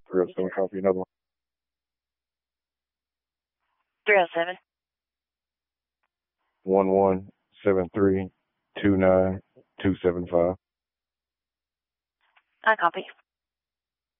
307, copy another one. 307. 1173-29275. I copy.